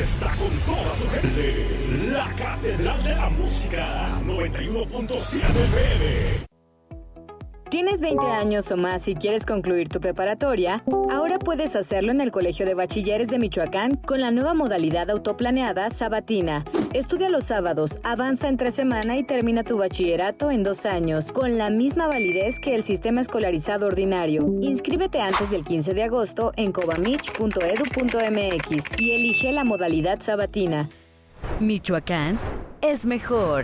está con toda su gente. La Catedral de la Música, 91.7 FM. ¿Tienes 20 años o más y quieres concluir tu preparatoria? Ahora puedes hacerlo en el Colegio de Bachilleres de Michoacán con la nueva modalidad autoplaneada sabatina. Estudia los sábados, avanza entre semana y termina tu bachillerato en 2 años, con la misma validez que el sistema escolarizado ordinario. Inscríbete antes del 15 de agosto en cobamich.edu.mx y elige la modalidad sabatina. Michoacán es mejor.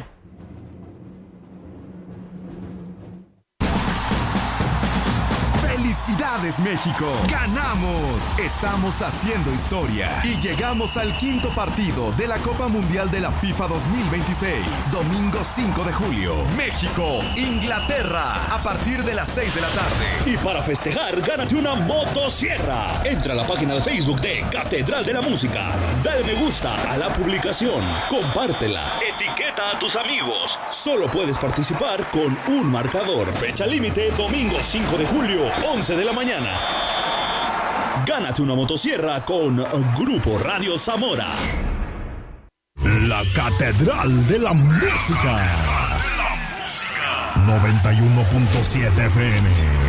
¡Felicidades, México! ¡Ganamos! Estamos haciendo historia y llegamos al 5º partido de la Copa Mundial de la FIFA 2026. Domingo 5 de julio. México, Inglaterra, a partir de las 6 de la tarde. Y para festejar, gánate una motosierra. Entra a la página de Facebook de Catedral de la Música. Dale me gusta a la publicación. Compártela. Etiqueta a tus amigos. Solo puedes participar con un marcador. Fecha límite, domingo 5 de julio. 11 de la mañana. Gánate una motosierra con Grupo Radio Zamora. La Catedral de la Música. 91.7 FM.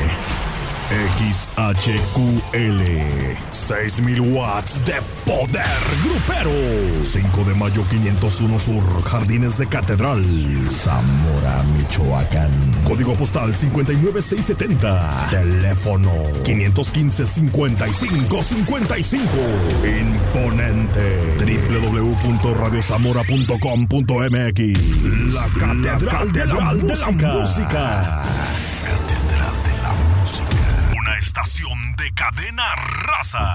XHQL. 6,000 watts de poder grupero. 5 de mayo 501 Sur, Jardines de Catedral, Zamora, Michoacán. Código postal 59670. Teléfono 515-5555. Imponente. www.radiozamora.com.mx. La Catedral de la Música. Catedral de la Música. Una estación de Cadena Raza.